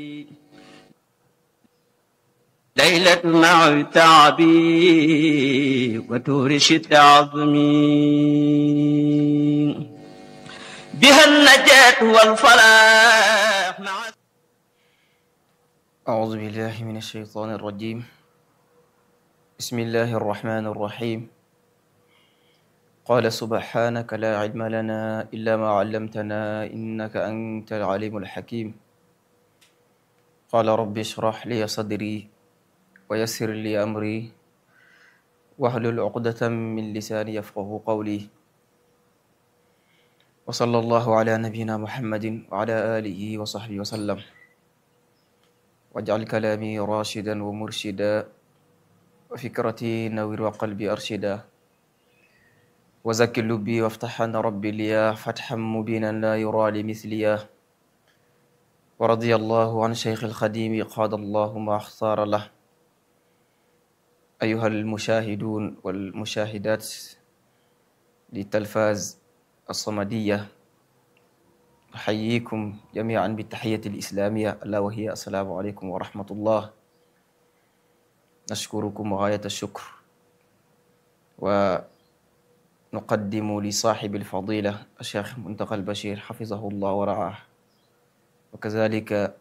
ليلة مع تعبي وتورش عظمي بها النجاة والفلاح مع أعوذ بالله من الشيطان الرجيم. بسم الله الرحمن الرحيم. قال سبحانك لا علم لنا إلا ما علمتنا إنك أنت العليم الحكيم. قال رب اشرح لي صدري ويسر لي أمري واحلل عقدة من لساني يفقه قولي. وصلى الله على نبينا محمد وعلى آله وصحبه وسلم. واجعل كلامي راشدا ومرشدا وفكرتي نوير وقلبي أرشدا وزكي لبي وافتحن ربي ليا فتحا مبينا لا يرى لمثليا. ورضي الله عن شيخ الخديم قاد الله ما اختار له. أيها المشاهدون والمشاهدات للتلفاز الصمدية، أحييكم جميعا بالتحية الإسلامية ألا وهي السلام عليكم ورحمة الله. نشكركم غاية الشكر ونقدم لصاحب الفضيلة الشيخ منتقى البشير حفظه الله ورعاه، وكذلك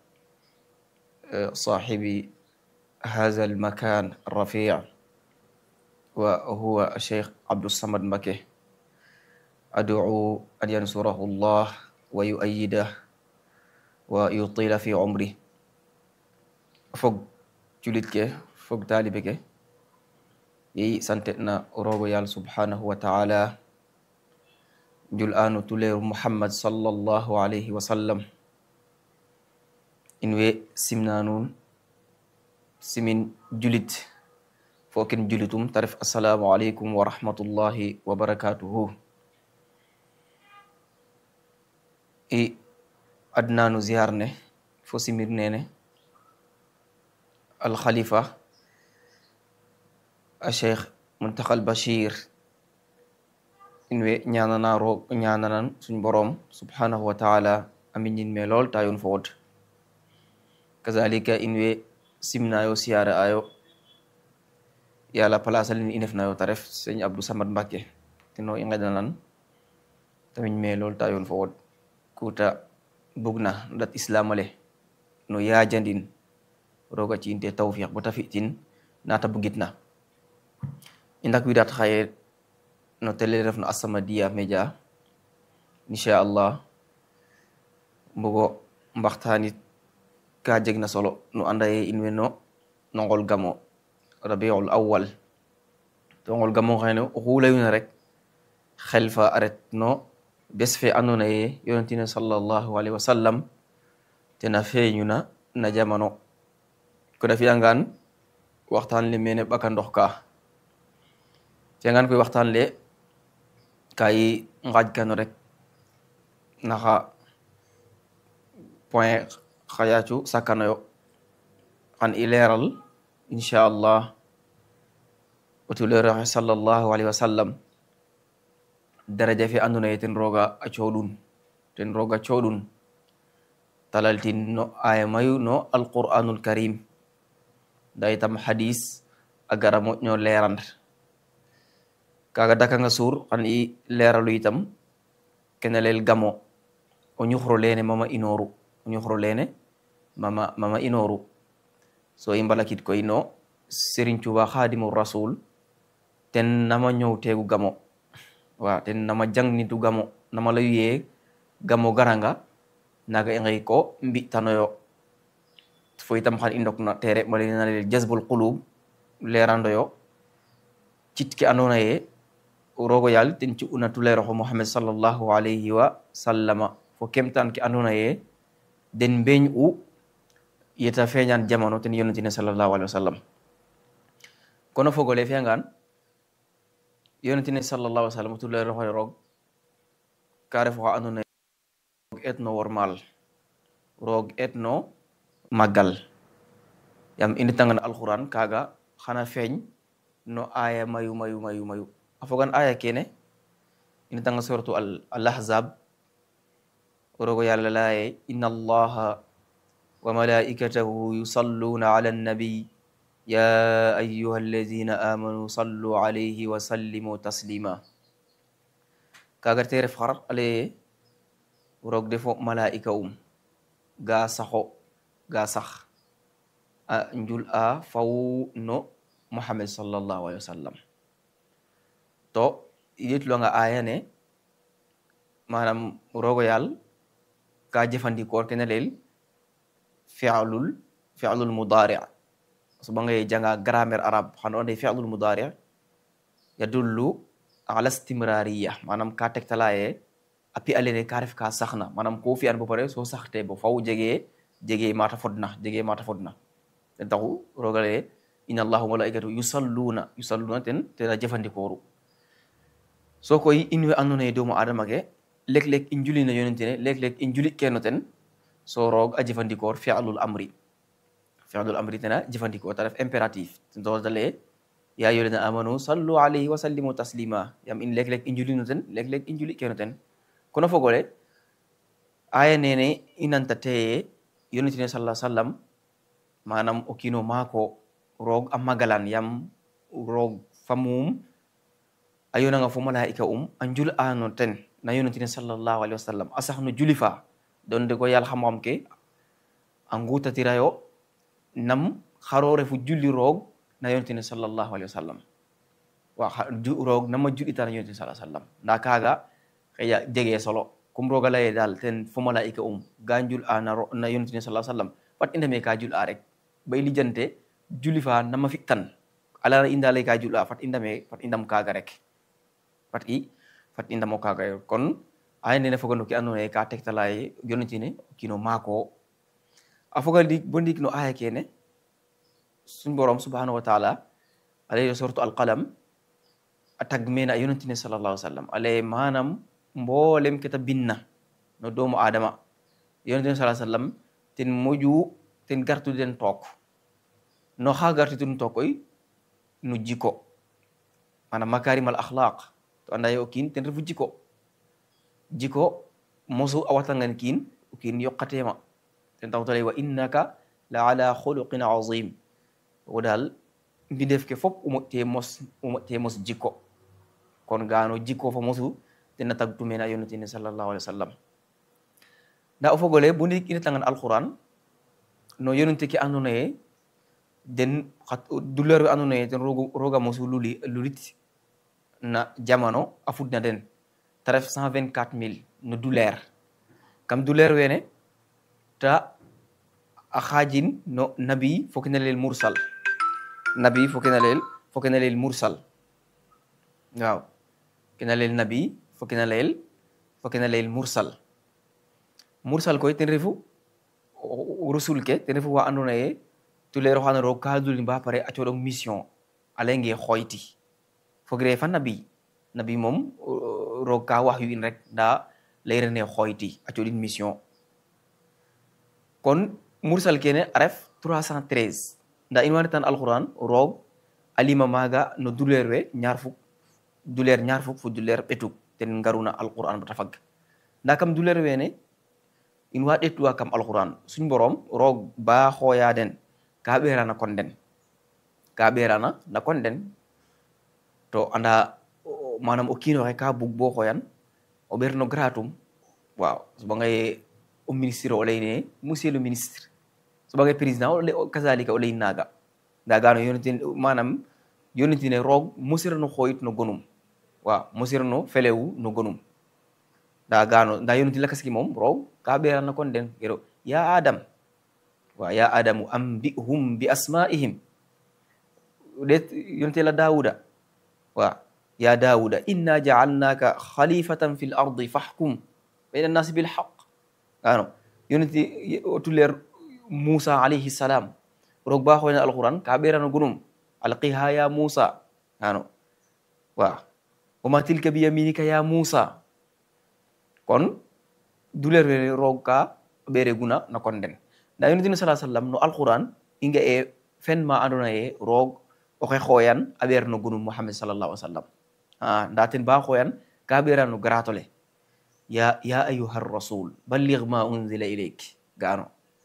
صاحب هذا المكان الرفيع وهو الشيخ عبد الصمد مكي. أدعو أن ينصره الله ويؤيده ويطيل في عمره. foog julit ke foog taalibe ke yeyi santetna rogo yal subhanahu wa ta'ala jul anu tuleru muhammad sallallahu alayhi wa sallam. in we simna nun simin julit fo ken julitum tarif assalamu alaykum wa rahmatullahi wa barakatuhu. i adnanu ziar ne fo simir nene al khalifa a cheikh Muntaqa al Bashir in we ñananan suñ borom subhanahu wa ta'ala amin ñin me lool tayon fo wod. kazalika in we simnayo siyara ayo yala place alin inefnayo ta ref seigne Abdou Samad Mbacké teno i ngedanan tamin me lool tayon fo wod. kuta bugna ndat islamale no yajandin roga cinte tawfiq bata fitin nata bugitna indak widat khaye no tele ref no As-Samadiyya Media inshallah mbogo mbaxtanit ka jegna solo no andaye in we no ngol gamo Rabiul Awwal to ngol gamo xene xulayuna rek xel fa aret no bes fe andona ye yonentina sallallahu alayhi wa sallam tena feeñuna na jamano ko da fiyangan waxtaan le mene baka ndox ka fiyangan koy waxtaan le kay ngaaj kano rek naxa point xayacu sakano yo xan i leeral inshallah o tuleero xe sallallahu alayhi wa sallam daraja fe andona ye ten roga a coɗun talaltin no aya mayu no alquranul karim nda itam hadis a gara moƴƴo lerand kaga dakanga suur xan i leralu itam kene leel gamo o ñuxro lene mama inoru so i mbalakit koy no Serigne Touba Khadimur Rasul ten nama ñowtegu gamo wa ten nama jangnitu gamo nama layu ye gamo garanga naga i ngay ko mbitanoyo fo itam xan i ndokna tere malina lel jazbul qulub lerandoyo cit ke andona ye rogo yal ten ci una tuleroxo Muhammad sallallahu alayhi wa sallama fo kemtan ke andona ye den mbeñ u yeta feñan jamano ten yonentine sallallahu alayhi wa sallam. kono fogole fiyangan yonentine sallallahu alayhi wa sallam tuleroxo rog ka ref oxa andona roog etno wormal roog etno magal yam i ndetangana alquran kaga xana feeñ no aya mayu a fogan aya kene i ndetanga suratu al ahzab rogo yàlla laye inna allaha wa malaikatahu yusalluna ala annabi ya ayyuha alladina amanu sallu alayhi wa sallimu taslima. kaga te ref xar ale roog defo malaika ga saxo ga sax a njul a faw no Muhammad sallallahu alaihi wasallam to yitulonga aya ne manam rogo yal ka jëfandikoor kene leel fi'lul mudari' so ba ngay janga grammaire arabe xano ande fi'lul mudari' yadullu ala istimrariya manam ka tektalaye api alene ka ref ka saxna manam ko fi an bo pare so saxte bo faw jege mata fodna ten taxu rogale inna allaha wa malaikatahu yusalluna ten tena jëfandikooru so koy in we andoona ye doomu adama ke léeg-léeg in juli na yonentene léeg-léeg in juli kenno ten so roog a jëfandikoor fi'lul amri tena jëfandikoor ta ref impératif ten taxu dale ya ayyuhallazina amanu sallu alayhi wa sallimu taslima yam in léeg-léeg in juli no ten léeg-léeg in juli kenno ten kono fogole aya nene i nanta teye yonentene sallallahu alaihi wasallam manam o kiino maako roog a magalan yam roog famum a yonanga fo malaika a njul ano ten na yonentine sallallahu alaihi wasallam a sax no juli fa donde ko yàlla xam-xam ke a ngutatirayo nam xaro refu julli roog na yonentine sallallahu alaihi wasallam wa roog nama julita na yonentine sallallahu alaihi wasallam nda kaga xeya jege solo kum rooga laye dal ten fo malaika ga njul a na yonentine sallallahu alaihi wasallam fat i ndeme ka jul a rek bay lijante julli fa nama fi tan ala indale ka jul a fat i ndam kaga rek fat i ndamo kaga yo kon ay nene fogano ke andona ye ka tektalaye yonentine kino maako a foga ndik bo ndik no aya kene suñ borom subhanahu wa ta'ala alaye suratu alqalam a tag mena yonentine sallallahu alaihi wasallam alaye manam mboolem keta binna no doomu adama yonentine sallallahu alaihi wasallam ten moƴu ten gartu den took no xa gartudun tokoy no jiko manam makarimal akhlaq to anda ye o kiin ten refu jiko mosu a watangan kiin o kiin yoqatema ten taxu lay wa innaka la ala khuluqin azim o dal mbindeef ke fop o moƴte mos jiko kon gano jiko fo mosu tena tagtu mena yonentine sallallahu alaihi wasallam nda o fogole bo ndik ina tangan alquran no yonente ke andona ye den douleur we andona ye ten roga mosu lulit na jamano a fudna den ta ref 124,000 no douleur kam douleur wene ta a xajin no nabi fo kena leel mursal waaw kena leel nabi fo kena leel mursal koy ten refu rusul ke ten refu wa andona ye douleur oxana roog ka dulin ba pare a coɗong mission a leynge xoyti fogre fa nabi moom roog ka wax yu in rek nda leyrene xoyti a coɗin mission kon mursal kene a ref 313 nda in wanetan alquran roog alima maga no douleur we ñaar fuk fo douleur ɓetuk ten ngaruna alquran bata fag nda kam douleur wene in wa ɗetuwa kam alquran suñ borom roog ba xooya den ka ɓerana kon den to anda manam o kiinoxe ka bug bo xoyan o ɓerno gratum waaw soɓangaye o ministre o leyne monsieur le ministre soɓangaye président kazalika o leyin naga nda gano yonentine roog mosirano xoyit no gonum waaw mosirano felewu no gonum nda yonentine lakas ki moom roog ka ɓerana kon den gero ya adam wa ya adamu ambihum bi asma'ihim det yonentela dawuda wa ya dawuda inna ja'alnaka khalifatan fil ardi fahkum bayna an-nasi bil haqq ano yonenti tuler musa alayhi salam roog ba xoyna alquran ka ɓerano gunum alqiha ya musa ano wa wama tilka bi yaminika ya musa kon duler we roog ka ɓere guna na kon den nda yonentine sallallahu alaihi wasallam no alquran inga e fen ma andona ye roog oxe xoyan a ɓeerno gunum Muhammad sallallahu alaihi wasallam nda ten ba xoyan ka ɓerano garatole ya ayuha rasul balligh ma unzila ilayk gano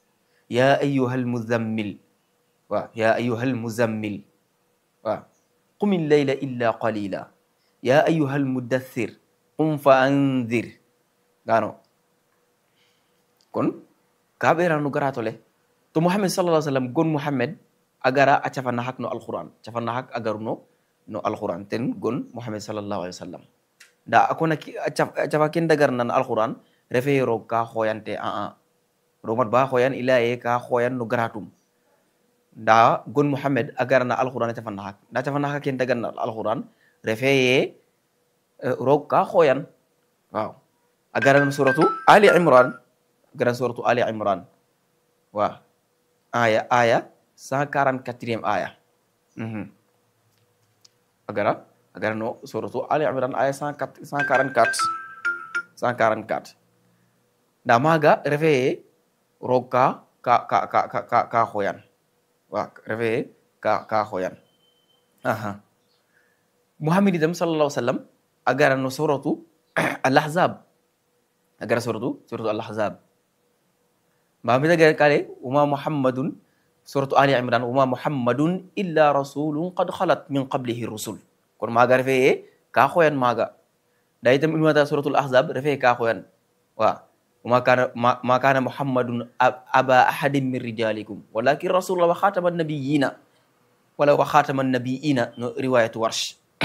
yaa ayyuhal muzammil waaw yaa ayyuhal muzammil waaw qumil layla illa qalila yaa ayyuhal muddathir qum fa anzir gano kon ka ɓerano garatole to muhammad sallallahu alaihi wasallam gon muhammad agara a cafanna hak no alquran cafanna hak agaruno no alquran ten gon muhammad sallallahu alaihi wasallam nda akona cafa ken dagar nan alquran refe roog ka xoyante roog mat ba xoyan ilaye ka xoyan no garatum nda gon muhammad agara na alquran a cafanna hak nda cafanna hak ken dagar na alquran refe ye roog ka xoyan waaw agaran suratu ali imran agaran suratu ali imran waaw aya 144e aya agara no suratu ali imran aya 144 nda maga refe ye roog ka xoyan waaw refe ye ka xoyan muhammad itam sallallahu alaihi wasallam agara no suratu al-ahzab agara suratu al-ahzab mbami daga kale wama muhammadun suratu ali imran wama muhammadun illa rasulun qad khalat min qablihi rusul kon maga refe ye ka xoyan maga da itam ilmata suratu al-ahzab refe ye ka xoyan wa ma kana muhammadun aba ahadin min rijalikum walakin rasulullah wa khataman nabiyina wala wa khataman nabiyina no riwayatu warsh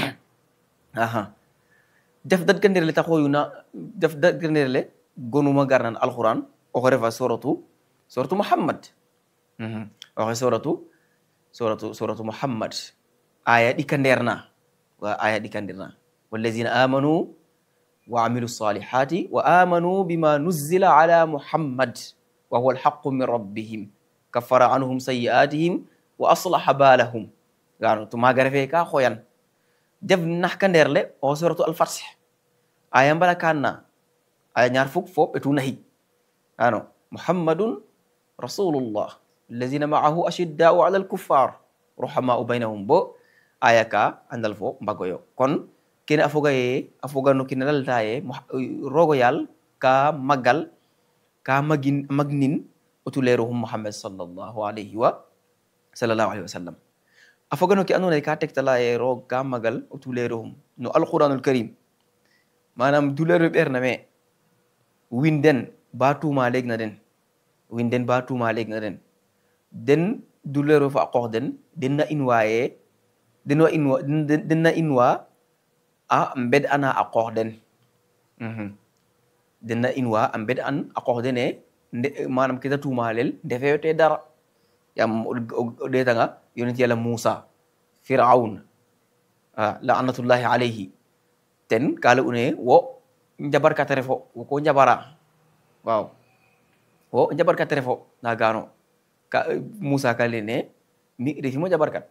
def dat ganderle taxoyuna def dat ganderle gonuma garnan alquran oxo refa suratu muhammad oxe suratu muhammad aya ɗikanderna wa aya ɗikanderna wallazina amanu wa amilu salihati wa amanu bima nuzzila ala muhammad wa huwa alhaqu min rabbihim kaffara anhum sayi'atihim wa aslaha balahum gano to maga refe ka xoyan def nax kanderle o suratu al-fath aya mbala kanna aya ñaar fukk fo ɓetu naxi ano muhammadun rasulullah allazina ma'ahu ashidda'u 'ala al-kuffar ruhama'u bainahum bo aya ka andal fo mbagoyo kon kene a foga no kene lalta ye rogo yal ka magal ka magnin o tuleruhum muhammad sallallahu alayhi wa sallam a foga no ke andona ye ka tegtala ye roog ka magal o tuleruhum no alquranul karim manam duleru ɓerna me winden ba tuma legna den den duleru fa a qoox den denna inwa a mbed ana a qoox den denna inwa a mbed an a qoox dene manam keta tumalel ndefeyo te dara yam o ɗetanga yonent yàlla Musa Firaun la'natullahi alayhi ten kala une wo njabarkate refo ko njabara waaw wo njabarkate refo na gano Musa ka lene mi refimo njabarkat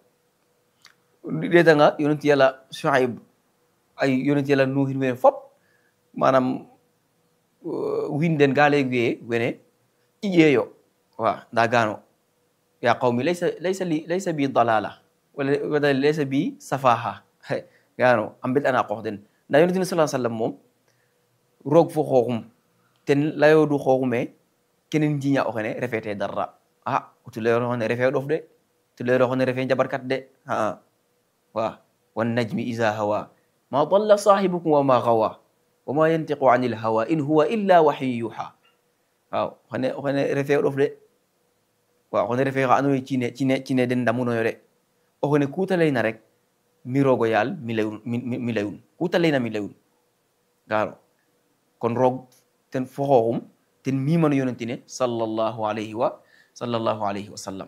ɗetanga yonent yàlla Shuaib ay yonent yàlla Nuhin wene fop manam winden ga lege wene iƴeyo wa nda gano ya qawmi laysa bi dalala wala laysa bi safaha gano ambet ana qox den nda yonent ni sallallahu alayhi wasallam moom roog fo xooxum ten layodu xooxume kenen jiña o xene refete darra o tulero xone refe ɗof de tulero xone refe njabarkat de wa wan najmi iza hawa ma dalla sahibukum wa ma gawa wa ma yantiqu anil hawa in huwa illa wahyu yuha waaw xone refe ɗof de waaw xone refe xa andoona yee cine den ndamunoyo de o xene kuta layna rek mi rogo yaal mi layun kuta layna mi layun garo kon roog ten fo xooxum ten mimano yonentine sallallahu alayhi wa sallam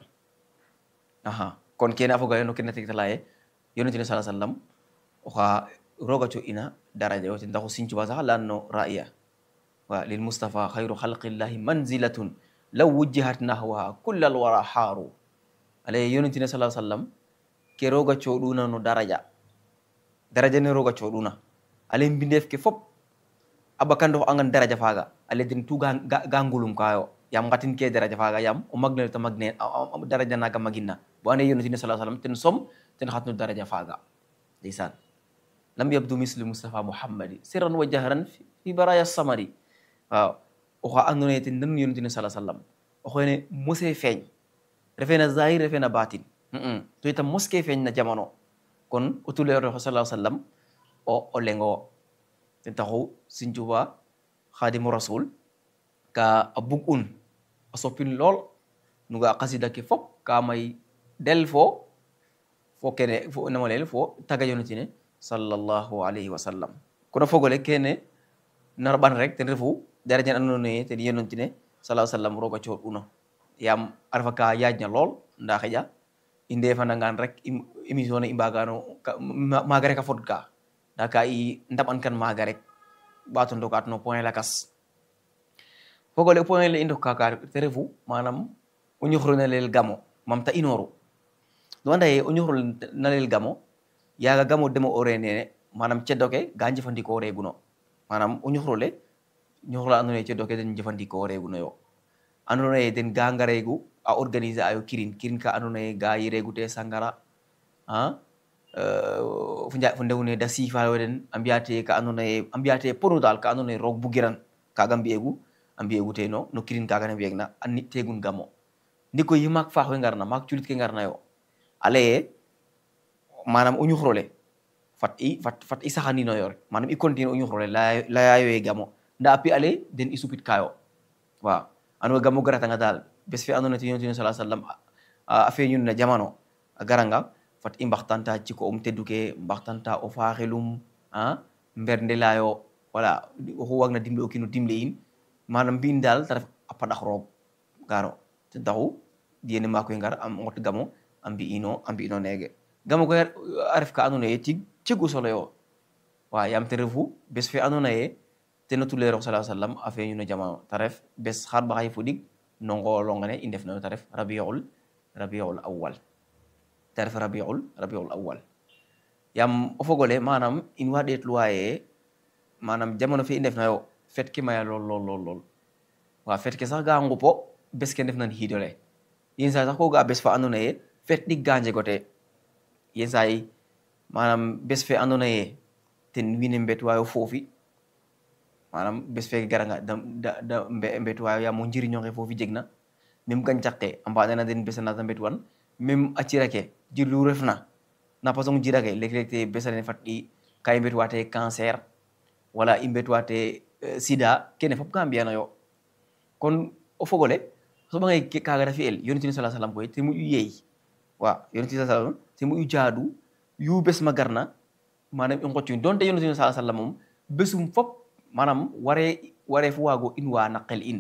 kon kene a foga no kene tegtala ye yonentine sallallahu alayhi wa sallam oxa roga co'ina daraja yo ten taxu Sëriñ Tuubaa sax leyan no ra'iya wa lil mustafa xayru xalqillahi manzilatun law wujjihat nahwaha kullal wara xaaru ale yonentine sallallahu alayhi wa sallam ke roga coɗuna no daraja ne roga coɗuna ale mbindeef ke fop a ɓakandox angan daraja faga ale den tu ga ngulum kayo yam ngatin ke daraja faga yam o magnel ta magne daraja naga maginna bo ane yonentine sallallahu alayhi wa sallam ten som ten xatno daraja faga ndeysaan lam yabdu mislu Mustafa Muhammadi sirran wa jahran fi baraya samari waaw oxa andoona yee ten nanu yonentine sallallahu alayhi wa sallam o xoyne mose feeñ refe na zahir refe na batin to itam moske feeñ na jamono kon o tuleero sallallahu alaihi wasallam o lengo ten taxu Sëriñ Tuubaa Xaadimu Rasul ka a bug un a soppin lool nuga a qasida ke fop ka may del fo kene fo namalel fo taga yonentine sallallahu alayhi wa sallam kono fogole kene nar ban rek ten refu daraja andoona naye ten yonentine sallallahu alayhi wa sallam roga cooɗ'uno yaam a refa ka yaajna lool nda xeƴa i ndefanangan rek émission ne i mbagano maaga rek a fodka nda ka i ndaɓan kan maaga rek ɓaato ndokaat no point lakas fogole point le i ndoka ka te refu manam o ñoxro na leel gamo mam ta inoru no anda ye o ñoxro na leel gamo yaga gamo demo ore nene manam ceddo ke ga njefandiko reguno manam o ñoxro le ñoxro andoona ye ceddo ke den njefandiko reguno yo andoona ye den ga ngaregu a organiser ayo kirin ka andoona ye ga yiregu te sangara fo ndewne da sifayo den a mbiyate ka andoona ye a mbiyate ponu dal ka andoona ye roog bugiran kaga a mbiyegu te no kirin kaga na mbiyegna a niɗ tegun gamo ndiko yi maak faax we ngarna maak culit ke ngarna yo a leye manam o ñuxrole fat i saxanino yo rek manam i continue o ñuxrole layayo ye gamo nda a pi ale den i supit kayo waaw ando gamo garatanga dal bes fe andoona ye yonent bi sallallahu alayhi wasallam a feeñun na jamano a garanga fat i mbaxtanta ciko tedduke mbaxtanta o faaxelum mbernde-layo wala oxu waagna dimle o kiin o dimle in manam mbi'in dal ta ref a paɗax roog garo ten taxu diyene maak we ngar a ngot gamo a mbi'ino nege gamo koy a ref ka andoona ye cegu solo yo wa yaam ten refu bes fe andoona ye ten o tuleer sallallahu alayhi wasallam a feeñu no jamano ta ref bes xarɓaxay fo ɗig no ngoolongane i ndefnayo ta ref rabiul awal ta ref rabiul awal yaam o fogole manam in wa ɗeetluwa ye manam jamano fe i ndefnayo fet ke maya lool wa fet ke sax ga ngupo bes ke ndefnan xiidole yen saa sax ko ga bes fa andoona ye fet ɗig ga njegote yen saa yi manam bes fe andoona ye ten wiin we mbetwayo foofi manam bes fe garanga da mbetwayo yaam o njiriñ onge foofi jegna même gancax ke a mbaɗana den bes na ta mbetwan même a cira ke jir lu refna na façon jira ke leg-leg te bes a lene fat i ka i mbetwate cancer wala i mbetwate sida kene fop ka mbiyanayo kon o fogole soɓange kaga na fi'el yonent bi sallallahu alayhi wasallam koy te moƴu yeey waaw yonent bi sallallahu alayhi wasallam te moƴu jaadu yu bes ma garna manam i ngocun donte yonent bi sallallahu alayhi wasallam moom besum fop manam ware fu waago in wa naqel in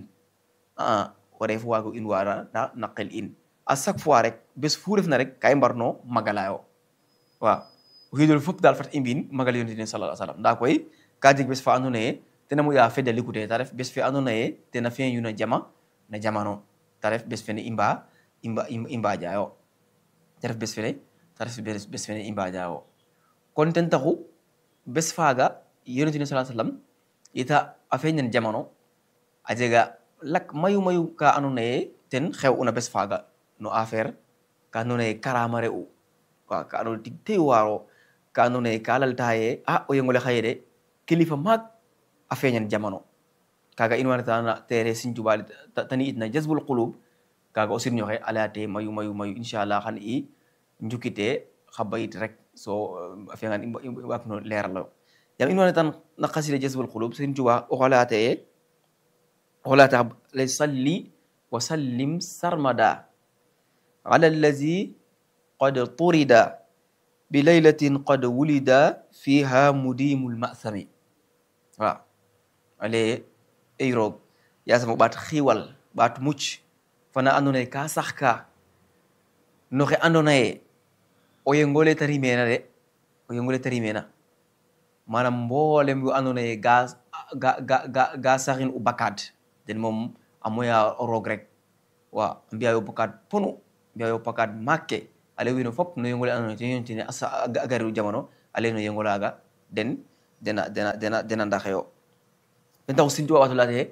ware fu waago in wa naqel in à chaque fois rek bes fu refna rek ka i mbarno magalayo waaw o xiidol fop dal fat i mbi'in magal yonent bi sallallahu alayhi wasallam nda koy ka jeg bes fa andoona ye tena moƴa fedalikute ta ref bes fe andoona ye tena feeñu na jamano ta ref bes fene i mbajayo ta ref bes fene i mbajayo kon ten taxu bes faaga yonent bi sallallahu alayhi wasallam ita a feeñan jamano a jega lak mayu ka andoona ye ten xew'una bes faaga no affaire ka andoona ye karama re'u waaw ka andoona tig teyu waaro ka andoona ye ka lalta ye o yengole xaye de kilifa maak a feeñan jamano kaga in wanatana tere Sëriñ Tuubaa tani itna jazbul qulub kaga o sirñoxe a laya te mayu inchallah xan i njukite xa bayit rek so a fiyangan i waagno leeralo yaam in wanatan na xasida jazbul qulub Sëriñ Tuubaa oxo layata le salli wa sallim sarmada ala allazi qad turida bi laylatin qad wulida fiha mudimul ma'sami waaw ale ey roog yasam o ɓaat xiiwal ɓaat muc fana andoona ye ka sax ka noxe andoona ye o yengole ta rimena manam mboolem yu andoona ye ga saxin u bakad den moom a moya roog rek waaw a mbiyayo bakad ponu mbiyayo bakad maak ke ale wiino fop no yengole andoona ye ten yontine a gariru jamano ale no yengolaga dena ndaxeyo ten taxu Sëriñ Tuubaa wato leyate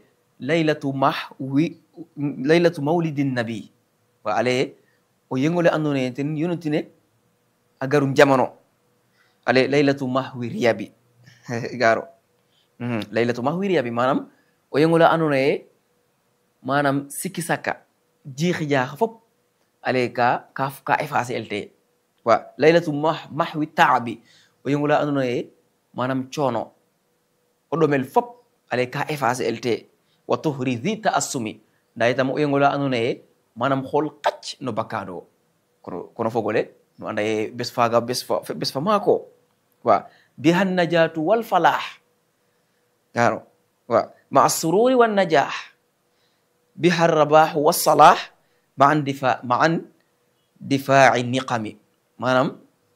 laylatu mawlidin nabi wa ale o yengole andoona ye ten yonentine a garum jamano ale laylatu mahwi riyabi garo laylatu mahwi riyabi manam o yengole andoona ye manam sikki sakka jiixi jaaxa fop ale ka effacer el te wa laylatu mahwi taabi o yengula andoona yee manam coono o ɗomel fop ale ka effacer el te wa tuhri zi ta'assumi nda itam o yengula andoona yee manam xool qac no bakkaado kono fogole no anda ye bes faaga bes fa maako wa biha najatu wal falah garo wa ma sururi wan najah biha rabah was salah ma'an difa'i niqami manam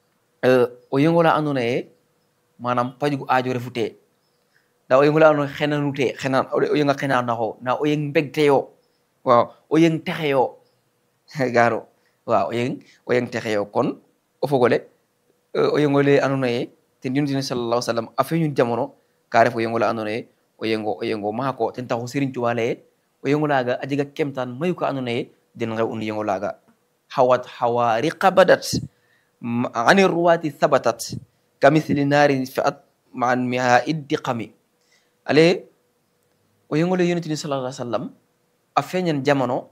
o yengola andona ye manam pajugo aajo refute da o yengola andona xenanute xenan o yenga xenanaxo na o yeng mbegteyo waaw o yeng texeyo garo waaw o yeng texeyo kon o fogole o yengole andona ye ten yunus sallallahu alaihi wasallam a feñun jamono ka ref o yengola andona ye o yengo maako ten taxu Serigne Touba leye o yengolaga a jega kemtan mayu ka andona ye den ngew un yengolaga hawa riqabadat ani ruwati thabatat kamithli narin fi'at ma'an miha iddiqami ale o yengole yonent ni sallallahu alaihi wasallam a feñan jamono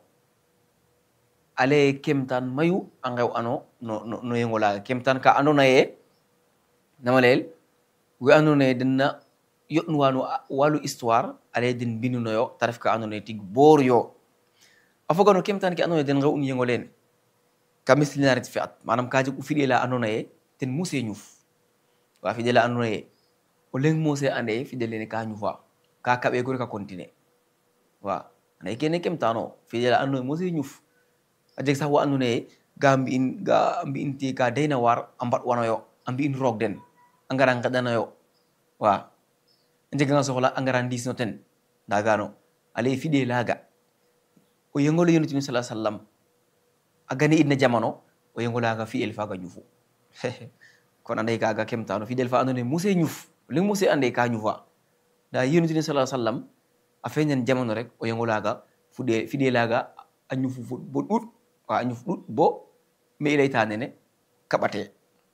ale kemtan mayu a ngew ano no yengolaga kemtan ka andona ye namalel we andona ye denna yoɗnuwano walu histoire ale den bindunoyo ta ref ka andona ye tig boor yo a fogano kemtan ke andona ye den ngew un yengolene ka mislinaarit fi'at manam ka jeg u fiɗela andona ye ten mose ñuf wa fiɗela andona ye o leng mose ande fiɗelene ka ñufa ka kaɓe gore ka continuer wa anda kene kemtano fiɗela andona ye mose ñuf a jeg sax wo andona ye ga mbi'inti ka deyna war a mbaɗwanoyo a mbi'in roog den a ngara ngeɗanayo wa a njeganga soxla a ngara ndisno ten nda gano ale fiɗe laga o yengolo yonent bi sallallahu alaihi wasallam a gani idna jamano o yengolaga fi'el faga ñufu kono ande kaga kemtano fiɗel fa andona ye mose ñuf leng mose ande ka ñufa nda yonent bi sallallahu alaihi wasallam a feñan jamano rek o yengolaga fiɗe laga a ñufu bo ɗuɗ wa a ñuf ɗuɗ bo me i leyta nene kaɓate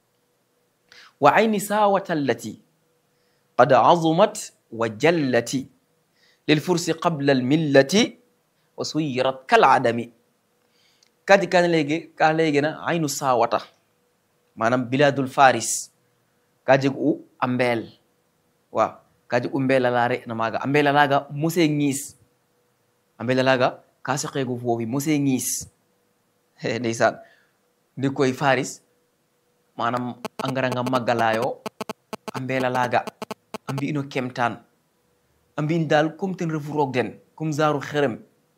wa ayni sawata allati qad azumat wa jallati lil fursi qabla al millati wa suyirat kal adami kadi ka lege na aynu sawata manam biladul faris ka jeg u a mbeel wa ka jeg u mbeelalare na maga a mbeelalaga mose ngis a mbeelalaga ka saqego foofi mose ngis ndeysaan ndi koy faris manam a ngaranga maggalayo a mbeelalaga a mbi'ino kemtan a mbi'in dal comme ten refu roog den comme genre xerem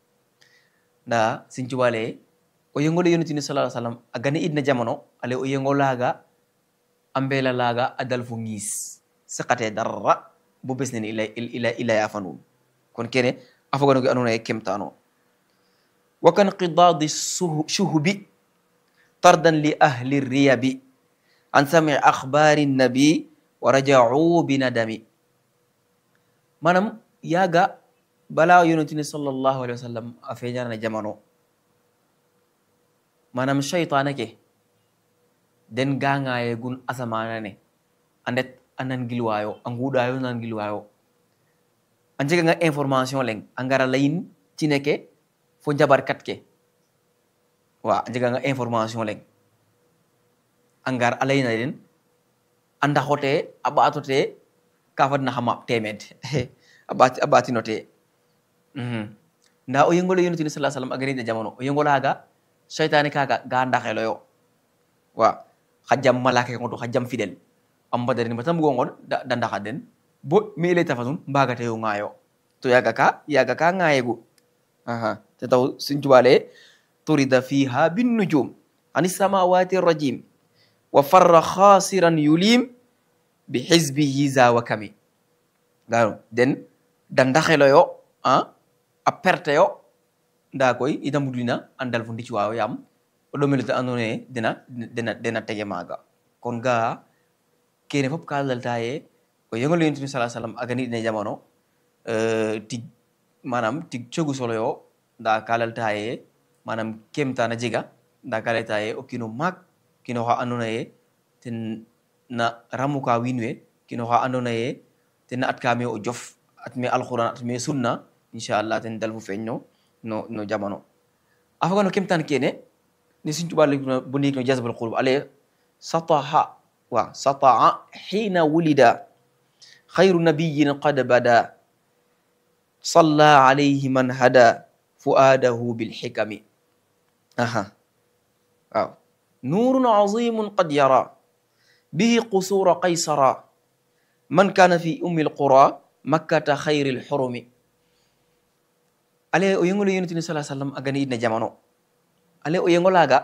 nda Sëñ Tuubaa leye o yengole yonent ni sallallahu alaihi wasallam a gane idna jamono ale o yengolaga a mbeelalaga a dal fo ngis saqate darra bo bes nene ila yafanum kon kene a foganoge andona ye kemtano wa kan qidadi shuhubi tardan li ahli riyabi an sami akhbari nabi wa raja'u bi nadami manam yaga bala yonent ni sallallahu alaihi wasallam a feñana jamano manam shaytana ke den gangaye gun asamana ne andet anan gilwayo a nguɗayo nan gilwayo a jeganga information leng a ngara layin cine ke fo njabarkat ke wa a jeganga information leng a ngar a layna den a ndaxote a ɓatote ka fadna xama temed a ɓatinote nda o yengole yonent ni sallallahu alaihi wasallam a ganida jamono o yengolaga shaytane kaga ga ndaxeloyo wa xa jam malaka ke ngoto xa jam fidèle a mbadarin bata mbugo ngon da ndaxa den bo mi i leyta fasun mbagateyo ŋayo to yaga ka ŋayegu te taw Sëñ Tuubaa leye turida fiha bin nujum ani samawati rajim wa farra khasiran yulim bi hizbihi za wa kami garo den da ndaxeloyo a perte yo nda koy ita mudlina andal fo ndicwayo yam o ɗomeleta andona ye dena tege maga kon ga kene fop ka lalta ye o yengole yonent bi sallallahu alaihi wasallam a gani ine jamano tig manam tig cogu solo yo nda ka lalta ye manam kemtana jega nda ka lalta ye o kino maak kino xa andona ye ten na ramuka wiin we kino xa andona ye ten na atkame o jof atme alquran atme sunna inchallah ten dal fu feñ no jamano afagano kemtan kene ni Sëriñ Tuubaa bu ndik no jazbul qulub ale sataa hina wulida khayru nabiyyin qad bada salla alayhi man hada fuadahu bil hikami waaw nurun azimun qad yara bihi qusura qaysara man kana fi ummil qura makkata khayril hurumi ale o yengol yonent ni sallallahu alayhi wasallam agani idna jamano ale o yengolaga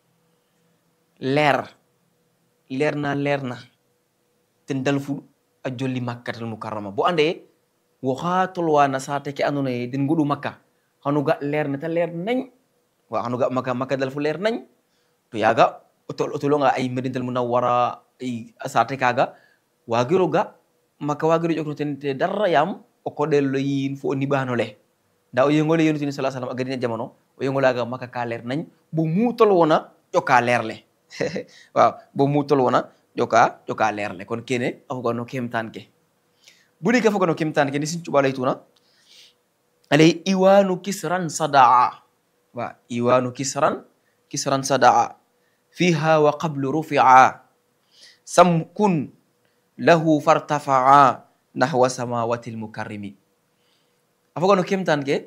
leer na ten dalfu a jolli makkatal mukarrama bo ande wo khatul wana sate ke andona e den ngudu makka hanuga leer na ta leer nañ wa hanuga makka dalfu leer nañ to yaga otolonga ay medinal munawwara ay sate kaga wagiroga makka wagiro jokno ten te darra yam o kodelo yin fo ni banole da o yengole yonent ni sallallahu alayhi wasallam agani jamono o yengolaga makka ka leer nañ bo mutol wona joka leerle waaw bo mutol wona joka leerle kon kene afugano kemtan ke budi ka afugano kemtan ke ni Sëriñ Tuubaa lay tuna alay iwanu kisran sadaa wa iwanu kisran sadaa fiha wa qablu rufi'a samkun lahu fartafa'a nahwa samawati almukarrimi afugano kemtan ke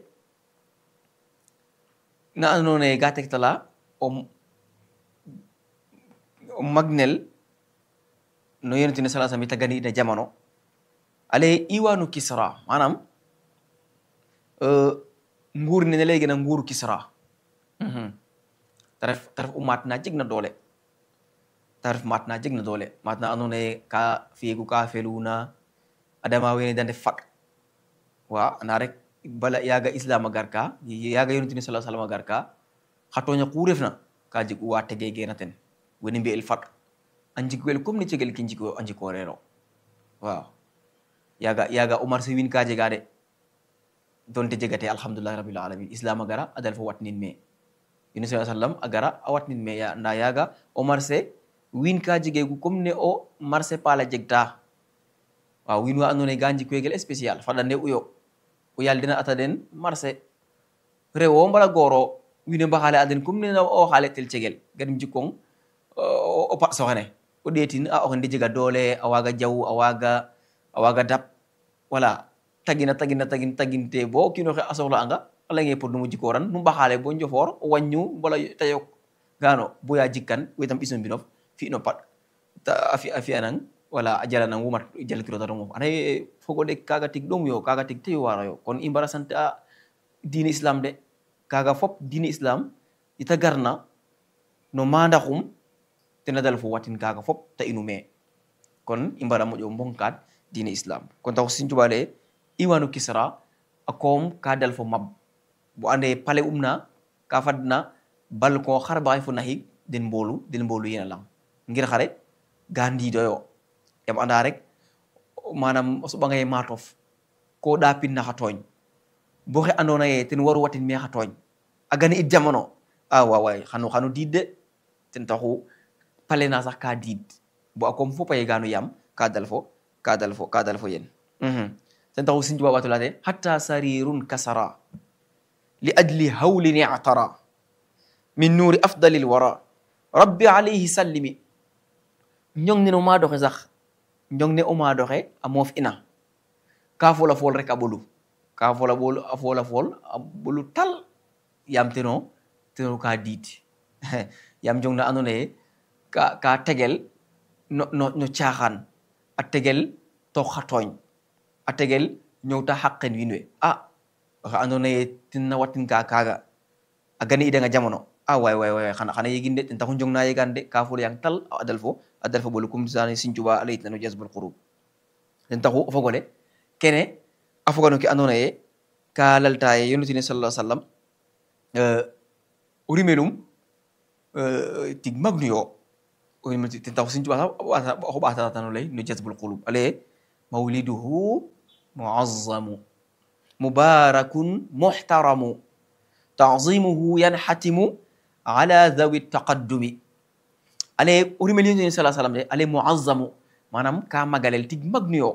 na anone gatek tala o magnel no yonent ni sallallahu alayhi wasallam tagani ina jamano ale iwanu kisra manam nguur ne legi na nguuru kisra tarif umat na jigna dole tarif mat na jigna dole matna anone ka fiigu ka feluna adama wene dande fak wa ana rek bala yaga islam agarka yaga yonent ni sallallahu alayhi wasallam agarka khatonya kurefna ka jigu wa tege genaten woni mbi el fak anjigwel comme ni cegel kinjiko anjiko rero waaw yaga Umar se win ka jegade donte jegate alhamdulillah rabbil alamin islam agara adal fo watnin me yunus sallallahu alaihi wasallam agara awatnin me ya na yaga Umar se win ka jege gu comme ne o marse pala jegta waaw win wa andone ganji kwegel spécial fadande uyo o yaldina ataden marse rewo mbala goro wine mbaxale aden comme ne o xale tel cegel gadim jikong o pat soxane o detin a o jega dole awaga jaw awaga dab wala taginte bo kino xe asoxla anga ala nge pour numu jikoran nu mbaxale bo njofor o wañu wala tayok gano boya jikkan wetam ison binof fi no pat ta afi anang wala ajala nang wumat jal kiro tarum anay fogo de kaga tik dom yo kaga tik te waro yo kon imbara sante a dini islam de kaga fop dini islam ita garna no mandaxum tena dal fo watin kaga fop ta inume kon imbara mo jo mbonkat dini islam kon taw Sëriñ Tuubaa le iwanu kisra akom ka dal fo mab bu ande pale umna ka fadna bal ko xar bay fo nahi den mbolu yena lang ngir xare gandi doyo yam anda rek manam so bangay matof ko da pinna xa togn bo xe andona ye ten waru watin me xa togn agani it jamono way xanu didde ten taxu pale na sax ka did bo akom fo pay ganu yam ka dal fo yen ten taxu Sëriñ Tuubaa watulate hatta sarirun kasara li ajli hawlin i'tara min nuri afdalil wara rabbi alayhi sallimi ñong ne no ma doxe sax ñong ne o ma doxe a moof ina ka fola fol rek a ɓolu ka fola fol a ɓolu tal yam teno ka diid yam jong na andona ye ka tegel no caaxaan a tegel to xa tooñ a tegel ñowta xaqen wiin we oxe andona ye tinna watin ka kaga a gani idanga jamono way xana yegin de ten taxu njong na yegan de ka fol yang tal adal fo ɓolu comme sane Sëriñ Tuubaa a leyitna no jazbul qulub ten taxu o fogole kene a fogano ke andona ye ka lalta ye yonent ne sallallahu alaihi wasallam o rimelum tig magnuyo ten taxu Sëriñ Tuubaa o ɓatatano ley no jazbul qulub ale mawliduhu muazzamu mubarakun muhtaramu ta'zimuhu yanhatimu ala dhawi taqaddumi ale o rimel yonent ne sallallahu alaihi wasallam de ale muazzamu manam ka magalel tig magnuyo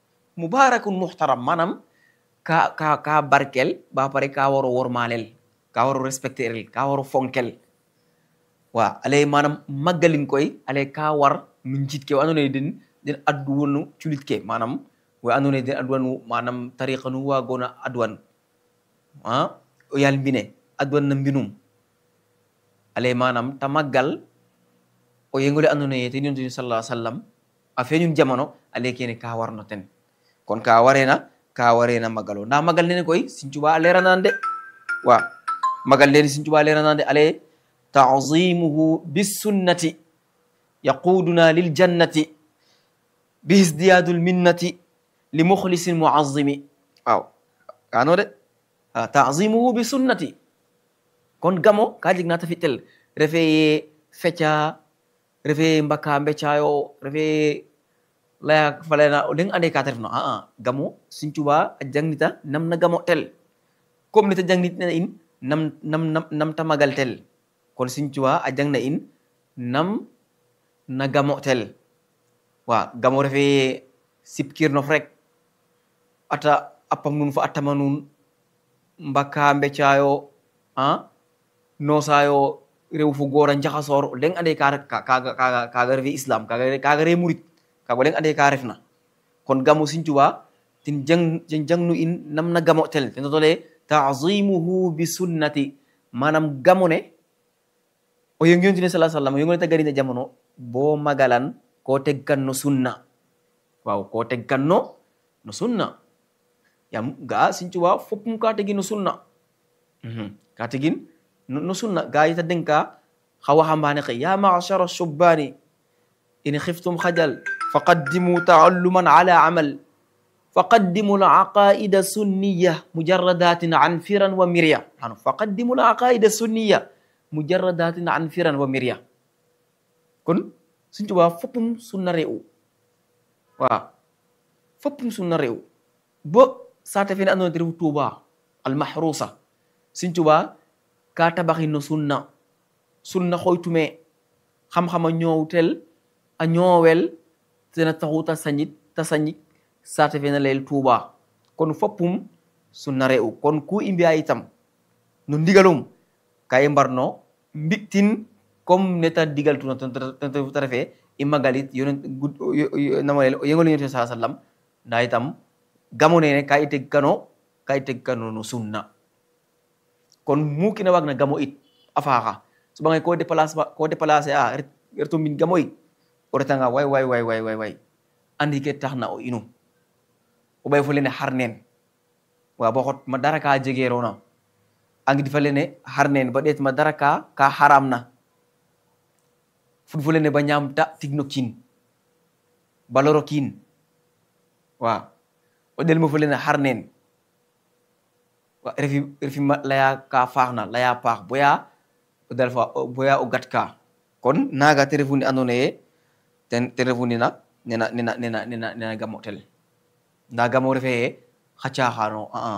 mubarakun muhtaram manam ka barkel ba pare ka waro wormalel ka waro respecter el ka waro fonkel wa ale manam maggalin koy ale ka war no jitke andone den addu wonu culitke manam wo andone den adwanu manam tariqa nu wa gona adwan o yal mbine adwan na mbinum ale manam ta maggal o yengole andone te ñun sallallahu alaihi wasallam a feñun jamono ale kene ka warno ten kon ka warena magalo na magal nene koy Sëriñ Tuubaa leranande wa magal len Sëriñ Tuubaa leranande ale ta'zimuhu bis sunnati yaquduna lil jannati bi izdiyadul minnati li mukhlisin mu'azzimi waaw kano de ta'zimuhu bis sunnati kon gamo ka jigna ta fitel refe fecha refe mbaka mbecayo refe laya falena o leng ande ka tarifno gamo Sëriñ Tuubaa a jangnita nam na gamo tel comme ni ta jangnitna in nam ta magal tel kon Sëriñ Tuubaa a jangna in nam na gamo tel wa gamo refe sipkirnof rek ata appam nun fa attama nun mbaka mbecayo nosayo rew fu gora njaxasor o leng ande kaga refe islam kaga re murid kaga leng ande ka refna kon gamo Sëriñ Tuubaa tin jangnu in nam na gamo tel ten tole ta'zimuhu bi sunnati manam gamo ne o yongontine sallallahu alaihi wasallam yongone tagari na jamono bo magalan ko tegganno sunna waaw ko tegganno no sunna yam ga Sëriñ Tuubaa foppum ka tegin no sunna ka tegin no sunna ga yita denka xawa hambane xey ya ma'shara shubbani in khiftum khajal faqaddimu ta'alluman ala amal faqaddimu al-aqaida sunniyya mujarradatin an firan wa mirya faqaddimu al-aqaida sunniyya mujarradatin an firan wa mirya kon Sëriñ Tuubaa foppum sunna rew wa foppum sunna rew bo sata fene andona rew Tuubaa al-mahrusa Sëriñ Tuubaa ka tabaxi no sunna xoytume xam-xama ñoowtel a ñoowel tena taxuta sañit sata fene leel Tuubaa kon foppum sunna rew kon ku i mbiya itam no ndigalum ka i mbarno mbi'tin comme neta digal tuna ta refe i magalit namalel o yengol yonent sallallahu alaihi wasallam nda itam gamo nene ka i teggano no sunna kon mu kina wagna gamo it a faaxa soɓangay ko déplacer a reto mbin gamo it o retanga way andi ke taxna o inu o ɓay fo lene xar neen wa bo xot ma dara ka jegerona angidi fa lene xar neen ba ɗeet ma dara ka haram na fud fo lene ba ñamta tigno kiin ba loro kiin wa o ɗelma fo lene xar neen refi laya ka faaxna laya paax boya o gat ka kon naga te refu ni ando naye te refu ni nena gamo tel nda gamo refe xa caxano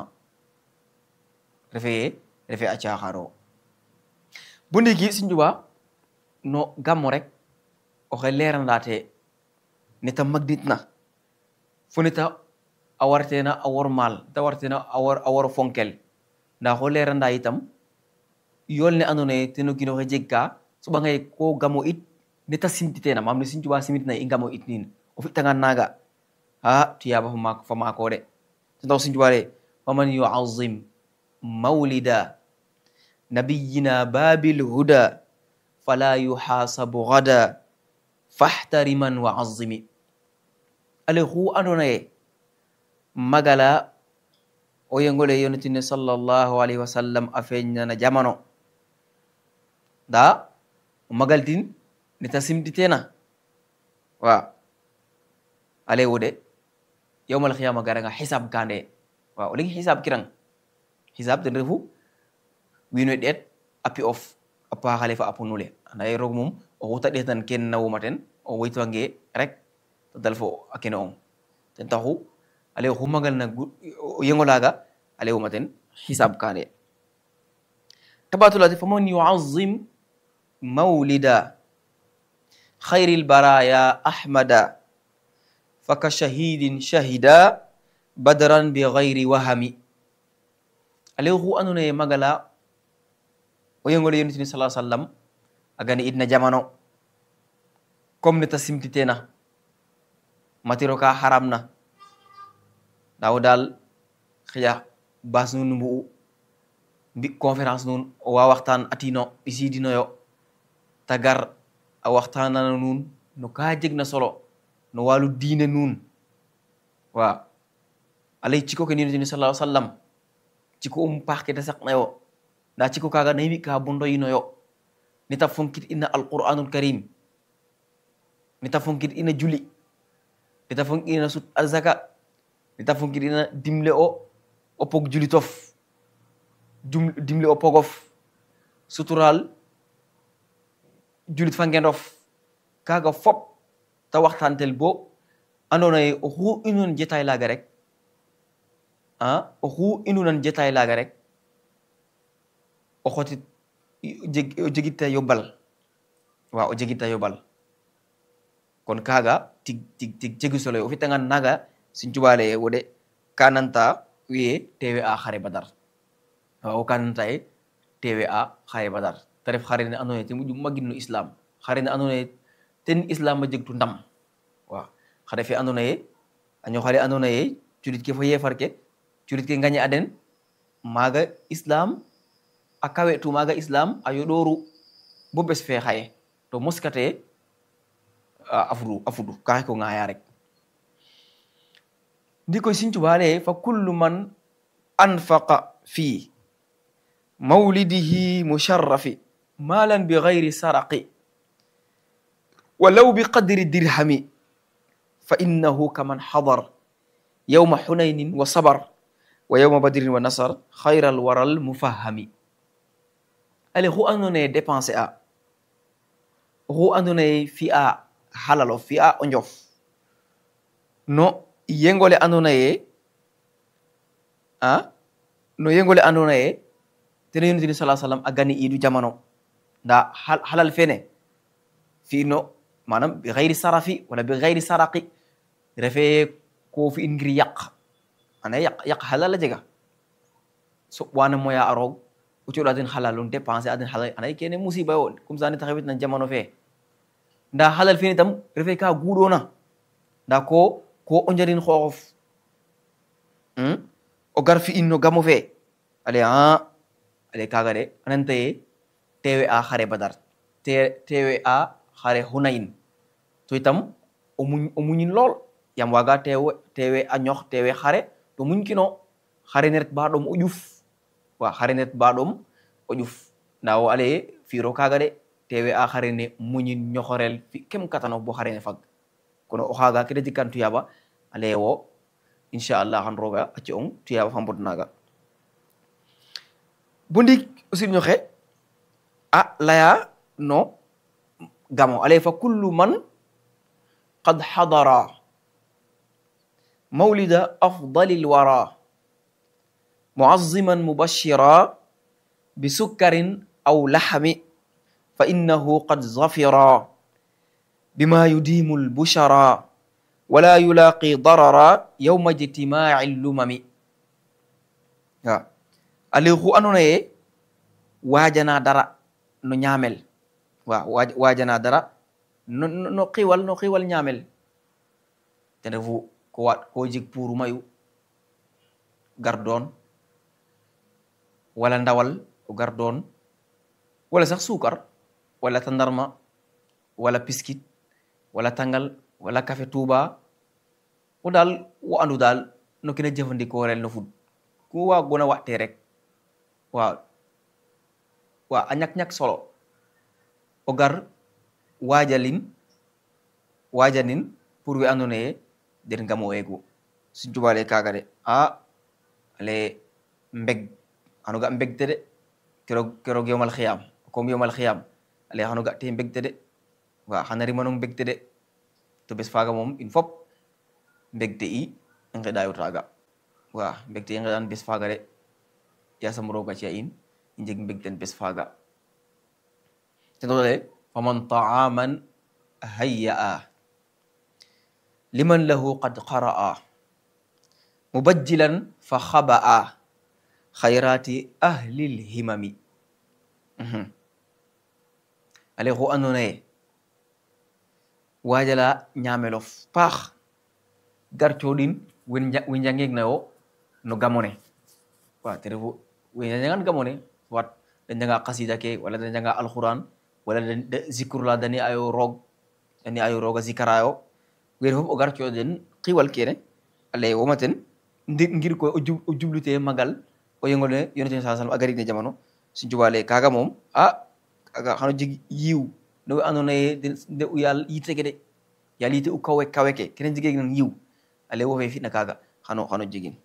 refe a caxano bo ndiki Sëriñ Tuubaa no gamo rek oxe leranda te neta magditna fo neta a wartena a wormal ta wartena a waro fonkel nda xo leranda itam yool ne ando naye teno kinoxe jeg ka soɓangay ko gamo it neta simtitena mam ne Sëriñ Tuubaa simitna i gamo it nin o fitangan naga tiyaba fa mako de ten tax Sëriñ Tuubaa de faman yu'azzim mawlida nabiyina babil huda fala yuhasabu gada fahtariman wa azzimi ale xu ando naye magala o yengole yonitine sallallahu alaihi wasallam a feñnana jamano da o magaltin neta simtitena wa ale wode yawmal khiyama garanga hisab kande wa o legi hisab kirang hisab den refu wino det api of apa khalifa apunule anay rog mum o wuta detan ken nawumaten o waytwange rek to dalfo akene on ten taxu ale xu magal na yengolaga ale wumaten hisab kande tabatulati faman yu'azzim mawlida khairil baraya ahmada faka shahidin shahida badran bi ghairi wahami ale xu andona ye magala o yengole yonent ni sallallahu alaihi wasallam agani idna jamano comme ne ta simtitena matiro ka haramna dawo dal xiya bas nun mbu mbi conférence nun o wa waxtaan atino isidino yo tagar a waxtaanana nun no ka jeg na solo no walu diine nun wa alay ciko ke ni sallallahu alaihi wasallam ciko paax ke da sax na yo da ciko kaga naymi ka bondo yino yo nita fonkit inna alquranul karim nita fonkit ina juli nita fonkit ina sut azaka nita fonkit ina dimle o pog juli tof dimle o pogof sutural julit fangendof kaga fop ta waxtantel bo andona ye o xu inon jetay laga rek o xu inunan jetay laga rek o xotit o jegita yobal wa o jegita yobal kon kaga tig jegi solo o fitangan naga sin tubale wode kananta wiye tewe a xare badar o kananta e tewe a xare badar taref xare ne andona ye te muju magin no islam xare ne andona ye ten islam a jegtu ndam wa xare fe andona ye año xale andona ye julit ke fo yefar ke julit ke ngagne aden maga islam a kawe tu maga islam a yoɗoru bo bes fe xaye to moskate afudu kaxe ko ngaya rek ndikoy Sëriñ Tuubaa leye fa kullu man anfaqa fi mawlidihi musharrafi malan bi gayri saraqi walaw bi qadri dirhami fa innahu kaman hadar yawma hunaynin wa sabar wa yawma badrin wa nasar khayral waral mufahami ale xu andona ye dépenser a xu andona ye fi a halalo fi a o njof no yengole andona ye no yengole andona ye tene yonent bi sallallahu alaihi wasallam a gani idu jamano nda halal fene fi no manam bi ghairi sarafi wala bi ghairi saraqi refe ko fi ngir yaq ana yaq halal la jega so wana moya arog o coɗo aden halalum dépenser aden halal anay kene musiba yo comme ça ne taxawit na jamano fe nda halal fene tam refe ka guɗona nda ko o njarin xoxof o gar fi in no gamo fe ale ale kaga de anantaye tewe a xare badar tewe a xare hunayin to itam o muñin lool yam waga tewe a ñox tewe xare to muñ kino xare ne ret ba ɗom o ƴuf wa xare ne ret ba ɗom o ƴuf nda wo ale firo kaga de tewe a xare ne muñin ñoxorel fi kem katano bo xare ne fag kono o xaga kede jikkan tuyaba ale wo inchallah xan roga a ci ong tuyaba fa mbod naga bo ndik aussi ñoxe a laya no gamo ale fa kullu man qad hadara mawlida afdali lwara muazziman mubashira bisukkarin aw lahami fa innahu qad zafira bima yudimu lbushara wala yulaqi darara yawma ijtimaci lumami ale xu andona ye wajana dara no ñamel wajana dara no xiwal ñamel ten refu ko jeg pour mayu gar doon wala ndawal o gar doon wala sax sukar wala tandarma wala piskit wala tangal wala café touba o dal wo andu dal no kina jëfandikoorel no fud ku wa gona watte rek wa a ñak solo o gar wajanin pour we andona ye den ngamo egu Sëriñ Tuubaa le kaga de ale mbeg xano ga mbegte de keroog yomal xiyam comme yomal xiyam ale xano ga te mbegte de wa xana rimanong mbegte de to bes faga moom in fop mbegte i ngeɗayo taga wa mbegte i ngeɗan bes faga de yasam roga ci'a in i njeg mbegten bes faga ten tole faman taaman hayya'a liman lahu qad qara'a mubajjilan fa khaba'a khayrati ahlil himami ale xu andoona ye waajala ñaamelof paax gar cooɗin we njangegnayo no gamone wa te refu we njangan gamone wat da njanga qasida ke wala da njanga alquran wala da zikrula dani ayo roog a zikarayo wene fof o gar cooɗen xiwal kene ale womaten ngir koy o jublute magal o yengole yonente sa sallam a garig ne jamano si jubale kaga moom kaga xano jeg yiw no we andoona ye nde u yaal yite ke de yaal yite u kawe ke kene jegeg nan yiw ale wo fe fitna kaga xano jegin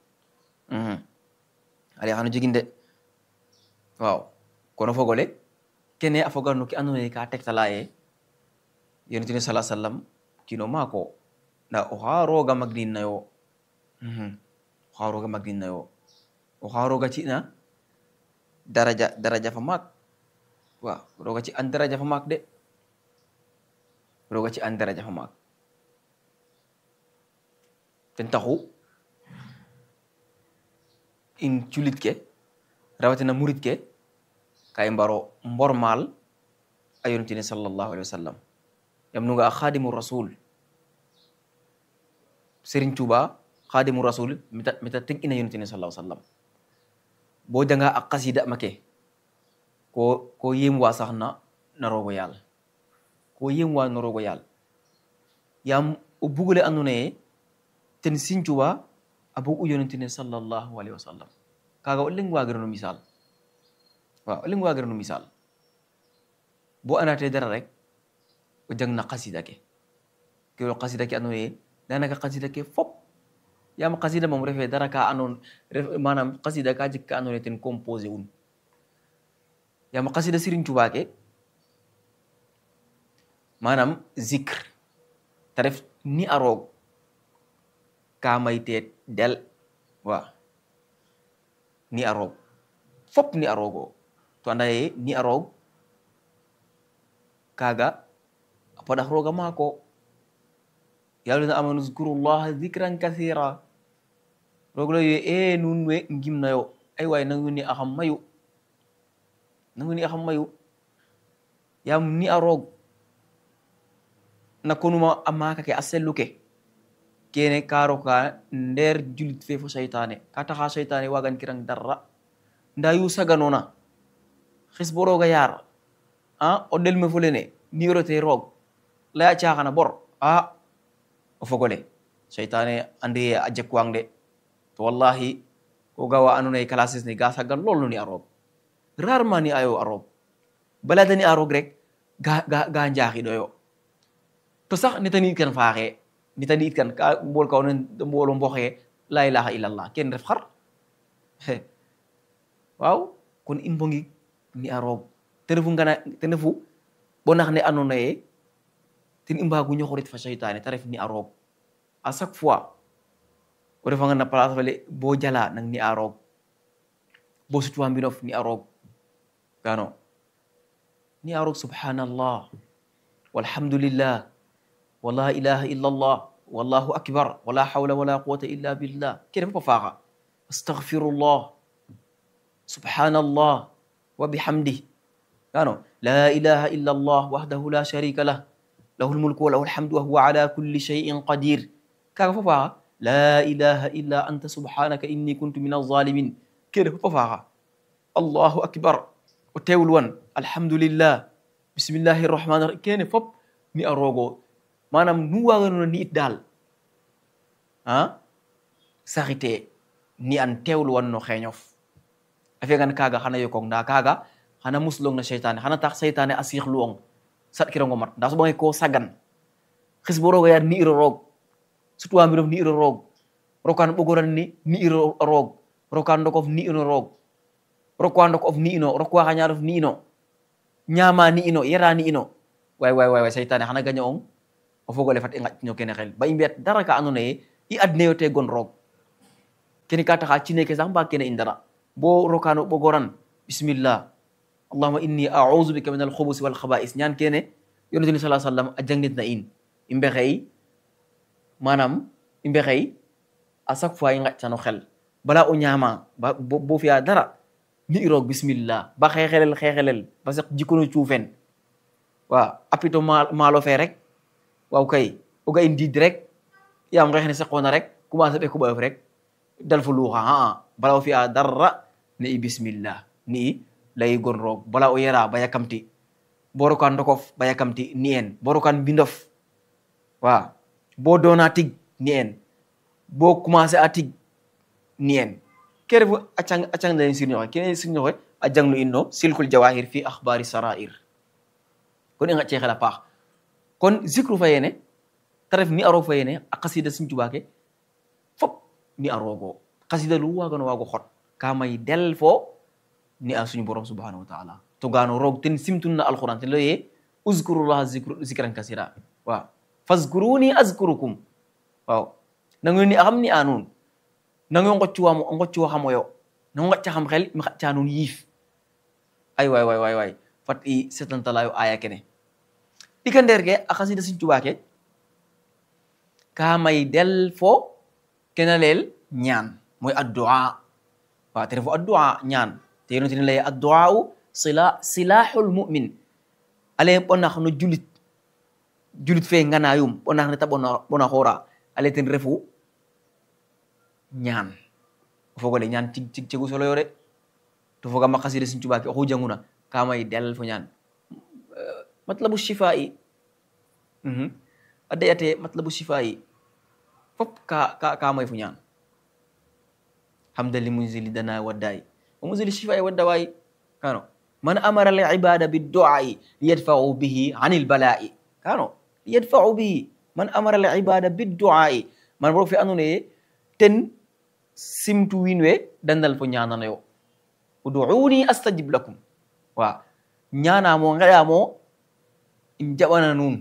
ale xano jegin de waaw kono fogole kene a fogar no ke andoona ye ka tegtala ye yonente ne sala sallam kino maako nda oxa rooga magnin nayo oxa rooga magnin nayo oxa rooga cina daraja fa maak waaw rooga ci an daraja fa maak de rooga ci an daraja fa maak ten taxu in culit ke rawatina murit ke ka i mbaro mbormal a yonente ne sallallahu alaihi wa sallam yam nu nga a khadimu rasul Serigne Touba khadimu rasul mita teg ina yonente ne sallallahu alaihi wa sallam bo janga a qasida make ko yem wa sax na rogo yàlla ko yem wa na rogo yàlla yam o bugule andona ye ten Serigne Touba a bug u yonente ne sallallahu alaihi wa sallam kaga o leng wagirano misal waaw o leng wagirano misal bo anate dara rek o jang na qasida ke kilo qasida ke andona ye danaka qasida ke fop yam qasida moom refe dara ka andon manam qasida ka jik ka andona ye ten composé un yam qasida Serigne Touba ke manam zikr ta ref ni a roog ka mayte del waaw ni a roog fop ni a roogo to anda ye ni a roog kaga a paɗax rooga maako ya ayyuhallazina amanu zkurullaha zikran kathira roog layu ye nuun we ngimnayo ay waay nangu ni axam mayu yam ni a roog na konuma a maaka ke a sellu ke kene ka roka nder julit fe fo seytane ka taxa seytane wagan kirang dara nda yu saganona xis bo roga yaar o delme fo lene nirote roog laya caxana bor o fogole seytane andi a jekwang de to wallahi ko gawa andona ye classes ne ga sagan lol no ni a roog rarement ni ayo a roog bala dani a roog rek ga njaxiɗoyo to sax netani kan faaxe nitani it kan ka mbol kaw nen mbolo mboxe la ilaha illallah ken ref xar waaw kon in mbongi ni a roog te refu bo nax ne andona ye ten i mbagu ñoxorit fa seytane te ref ni a roog à chaque fois o refanga na place fale bo jala nang ni a roog bo sutwa mbinof ni a roog gano ni a roog subhanallah walhamdulillah wala ilaha illa allah wallahu akbar wala hawla wala quwwata illa billah kene fop a faaxa astaghfirullah subhanallah wa bihamdih gano la ilaha illa allah wahdahu la sharika lah lahu lmulku wa lahu lhamdu wa huwa ala kulli shay'in qadir kaga fop a faaxa la ilaha illa anta subhanaka inni kuntu min alzalimin kene fop a faaxa allahu akbar o teewul wan alhamdulillah bismillahi rrahmani rrahim kene fop ni a roogo manam nu waganona ni it dal saxite ni an teewlu wan no xeñof a fiyagan kaga xana yokong nda kaga xana muslong na seytane xana tax seytane a siixluong sat kirango mat nda soɓange ko sagan xis bo roga yaar ni iro roog sutwa mbinof ni iro roog rokan ɓogoran ni iro roog roka ndokof ni ino roog rokwa ndok of ni ino rokwa xañarof ni ino ñama ni ino yera ni ino way seytane xana gaña ong o fogole fat i ngaƴtino kene xel ba i mbiyat dara ka andona ye i adneyo te gon roog kene ka taxa cine ke sax mba kene in dara bo rokano ɓogoran bismillah allahuma inni auzu bika min alxubusi walxabais ñaan kene yonente ni sala sallam a jangnit na in i mbexey manam i mbexey a chaque fois i ngaƴtano xel bala o ñama bo fiya dara ni roog bismillah ba xeexelel ba sax jikkono cuufen waaw apito maalo fe rek waaw kay o ga in diid rek yaam xeex ne saqoona rek commencé ɓeku ɓayof rek dal fo luuxa bala o fi'a darra ne i bismillah ni i layi gon roog bala o yera ba yakamti bo rokan ndokof ba yakamti ni en bo rokan mbindof waaw bo doona tig ni en bo commencé a tig ni en ke refu acang na sirñoxe kene sirñoxe a jangnu in no silkul jawahir fi akhbari sarair kon i ngaƴ xel a paax kon zikru fa yene te ref ni a roog fa yene a qasida Sëriñ Tuubaa ke fop ni a roogo qasida lu wagano waago xot ka may del fo ni a suñu borom subhanahu wa taala to gano roog ten simtun na alquran ten leye uzkurullaha zikran kasira waaw fazkuruni azkurukum waaw nangu ni a xam ni a nuun nangu ngoccuwa xamoyo nangu ngacca xam xel mi xacca nuun yiif ay way fat i setantalayo aya kene ɗika ndeer ke a xasida Sëriñ Tuubaa ke ka may del fo kena leel ñaan mooy addu'a waaw te refo addu'a ñaan te yonent ne leye addu'a silahul mu'min ale ɓonax no julit fe nganayum ɓonax ne ta ɓona xoora ale ten refu ñaan o fogole ñaan cig cegu solo yo de to fogama xasida Sëriñ Tuubaa ke oxu janguna ka may del fo ñaan matlabu shifaa'i a deyate matlabu shifaa'i fop ka may fo ñaan hamdan li munzili dana waddayi wa munzili shifaa'i wadda wayi kano man amara al ibada biddu'a'i liyadfa'u bihi anil bala'i kano liyadfa'u bihi man amara al ibada biddu'a'i man bo fe andona ye ten simtu wiin we dandal fo ñaananayo ud'uuni astajib lakum waaw ñaanamo ngeɗamo in jaɓana nuun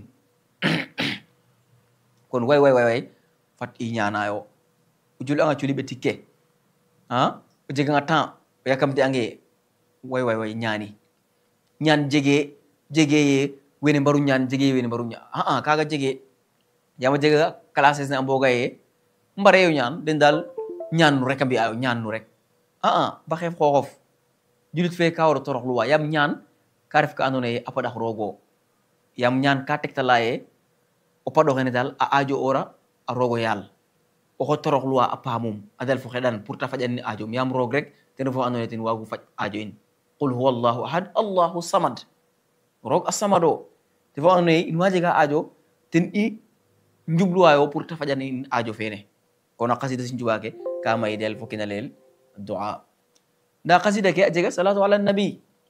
kon way fat i ñaanayo o julanga culi ɓe tikke o jeganga temps o yakamti ange way ñaani ñaan jege ye wene mbaru ñaan jege ye wene mbaru ñaan kaga jege yama jega classes ne a mboga ye mbareyo ñaan den dal ñaan nu rek a mbi'ayo ñaan nu rek ba xeef xooxof julit fe ka waro toroxluwa yam ñaan ka ref ka andoona ye a paɗax roogo yam ñaan ka tegtala ye o paɗoxene dal a aajo ora a roogo yaal oxo toroxluwa a paamum a dal fo xeɗan pour ta faƴan ni aajom yam roog rek ten refo andoona ye ten waagu faƴ aajo in qul huwa allahu ahad allahu samad roog a samado te fo andoona ye in wa jega aajo ten i njubluwayo pour ta faƴan in aajo fene kono a qasida Sëriñ Tuubaa ke ka may del fo kena leel du'a nda qasida ke a jega salatu ala nabi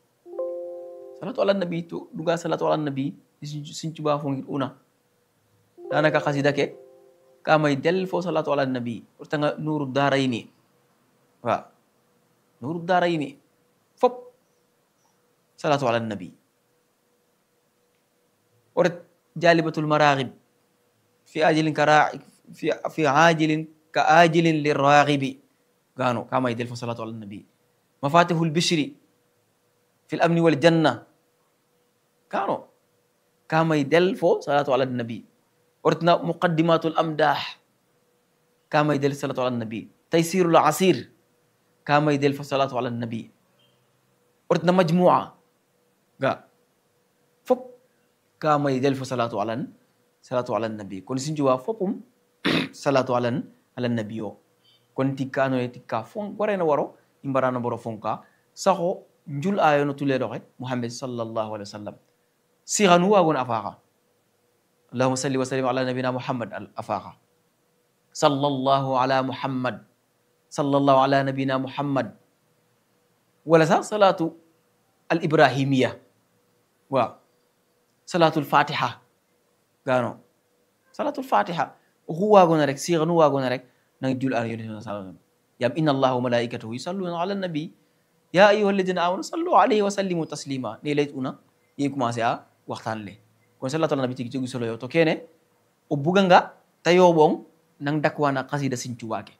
to duga salatu ala nabi Sëriñ Tuubaa fo ngir una danaka qasida ke ka may del fo salatu ala nabi o retanga nuru darayni waaw nuru darayni fop salatu ala nabi o ret jalibatul maraghib fi ajilin ka ajilin liraghibi gano ka may del fo salatu ala nabi mafatihul bishri fil amni wal janna kano ka may del fo salatu ala nabi ortna muqaddimatul amdah ka may del salatu ala nabi taysirul asir ka may del fo salatu ala nabi ortna majmua ga fop ka may del fo salatu ala nabi kon Sëriñ Tuubaa fopum salatu ala nabi o kon tikka andoona ye tikka fon warena waro i mbarano mbaro fonka saxo njul ayo no tuleɗoxe Muhammad sallallahu alaihi wa sallam sixanu wagon a faaxa allahuma salli wa sallim ala nabina Muhammad a faaxa sallallahu ala Muhammad sallallahu ala nabina Muhammad wala sax salatu al ibrahimiya waaw salatul fatiha gano salatul fatiha oxu wagona rek sixanu wagona rek nang jul ayo yonent sallam yam inna allaha wa malaikatahu yusalluna ala nabi ya ayyuha alladina amanu sallu alayhi wa sallimu taslima ne leyt una ye commencé a waxtaan le kon salatu ala nabi tigi jogi solo yo to kene o buganga ta yoɓong nang dakwana qasida Sëriñ Tuubaa ke